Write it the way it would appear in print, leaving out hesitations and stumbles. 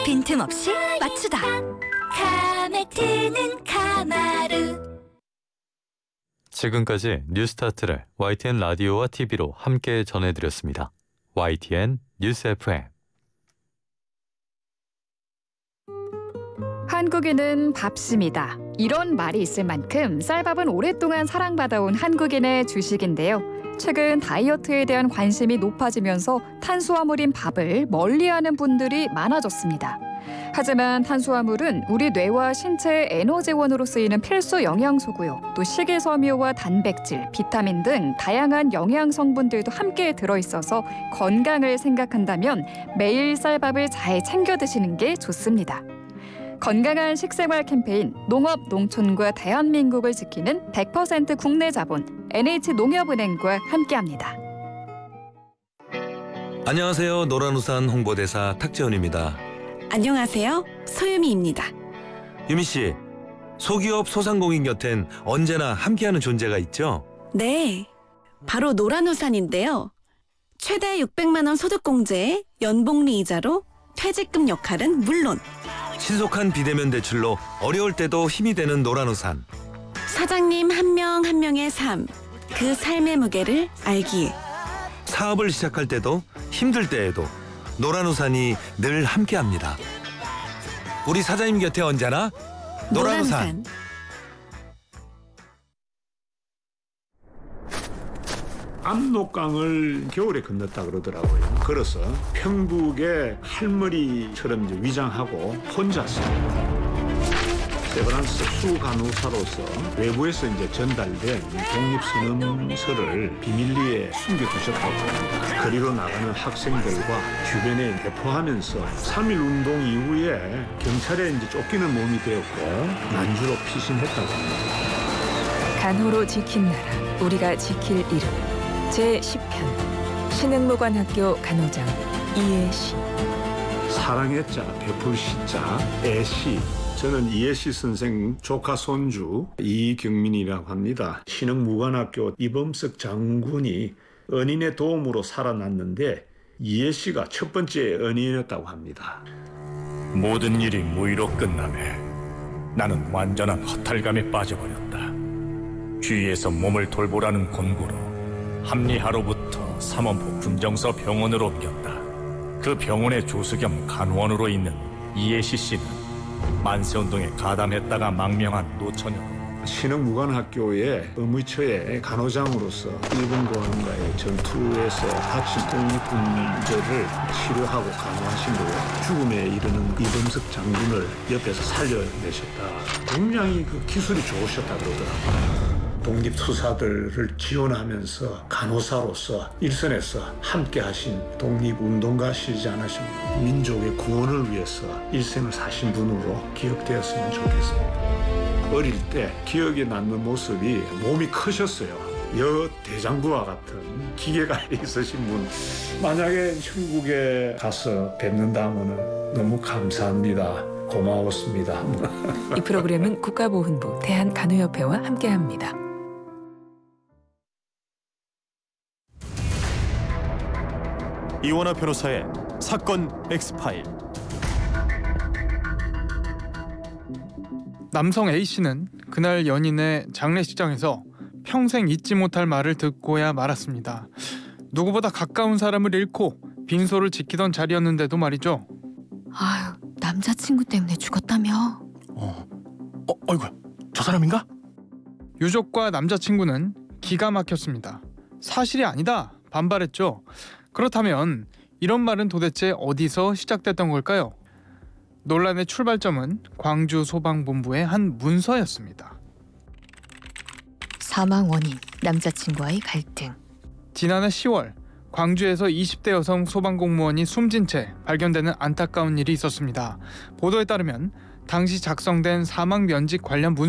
빈틈없이 맞추다. 카메트는 카마루. 지금까지 뉴스타트를 YTN 라디오와 TV로 함께 전해드렸습니다. YTN 뉴스 FM. 한국인은 밥심이다. 이런 말이 있을 만큼 쌀밥은 오랫동안 사랑받아온 한국인의 주식인데요. 최근 다이어트에 대한 관심이 높아지면서 탄수화물인 밥을 멀리하는 분들이 많아졌습니다. 하지만 탄수화물은 우리 뇌와 신체의 에너지원으로 쓰이는 필수 영양소고요. 또 식이섬유와 단백질, 비타민 등 다양한 영양 성분들도 함께 들어있어서 건강을 생각한다면 매일 쌀밥을 잘 챙겨 드시는 게 좋습니다. 건강한 식생활 캠페인 농업, 농촌과 대한민국을 지키는 100% 국내 자본 NH농협은행과 함께합니다. 안녕하세요. 노란우산 홍보대사 탁재훈입니다. 안녕하세요. 소유미입니다. 유미 씨, 소기업 소상공인 곁엔 언제나 함께하는 존재가 있죠? 네, 바로 노란우산인데요. 최대 600만 원 소득공제에 연복리 이자로 퇴직금 역할은 물론 신속한 비대면 대출로 어려울 때도 힘이 되는 노란우산. 사장님 한 명 한 명의 삶, 그 삶의 무게를 알기에 사업을 시작할 때도 힘들 때에도 노란우산이 늘 함께합니다. 우리 사장님 곁에 언제나 노란우산. 압록강을 겨울에 건넜다 그러더라고요. 걸어서 평북의 할머니처럼 이제 위장하고 혼자서 세브란스 수간호사로서 외부에서 이제 전달된 독립선언서를 비밀리에 숨겨두셨다고 합니다. 거리로 나가는 학생들과 주변에 배포하면서 3.1 운동 이후에 경찰에 이제 쫓기는 몸이 되었고 난주로 피신했다고 합니다. 간호로 지킨 나라, 우리가 지킬 이름. 제10편 신흥무관학교 간호장 이해시. 사랑의 자, 베풀 시자, 애시. 저는 이해시 선생 조카 손주 이경민이라고 합니다. 신흥무관학교 이범석 장군이 은인의 도움으로 살아났는데 이해시가 첫 번째 은인이었다고 합니다. 모든 일이 무의로 끝나매 나는 완전한 허탈감에 빠져버렸다. 주위에서 몸을 돌보라는 권고로 합리하로부터 삼원포 군정서 병원으로 옮겼다. 그 병원의 조수 겸 간호원으로 있는 이해시 씨는 만세운동에 가담했다가 망명한 노처녀로 신흥무관학교의 의무처의 간호장으로서 일본군과의 전투에서 다친 독립군들을 치료하고 간호하신 거고 죽음에 이르는 이범석 장군을 옆에서 살려내셨다. 굉장히 그 기술이 좋으셨다 그러더라고요. 독립투사들을 지원하면서 간호사로서 일선에서 함께하신 독립운동가시지 않으십니까? 민족의 구원을 위해서 일생을 사신 분으로 기억되었으면 좋겠습니다. 어릴 때 기억에 남는 모습이 몸이 크셨어요. 여대장부와 같은 기계가 있으신 분. 만약에 천국에 가서 뵙는다면 너무 감사합니다. 고마웠습니다. 이 프로그램은 국가보훈부 대한간호협회와 함께합니다. 이원화 변호사의 사건 X파일. 남성 A씨는 그날 연인의 장례식장에서 평생 잊지 못할 말을 듣고야 말았습니다. 누구보다 가까운 사람을 잃고 빈소를 지키던 자리였는데도 말이죠. 아유, 남자친구 때문에 죽었다며. 어이구야, 저 사람인가? 유족과 남자친구는 기가 막혔습니다. 사실이 아니다 반발했죠. 그렇다면 이런 말은 도대체 어디서 시작됐던 걸까요? 논란의 출발점은 광주 소방본부의 한 문서였습니다. 사망 원인, 남자친구와의 갈등. 지난해 10월 광주에서 20대 여성 소방공무원이 숨진 채 발견되는 안타까운 일이 있었습니다. 보도에 따르면 당시 작성된 사망 면직 관련 문서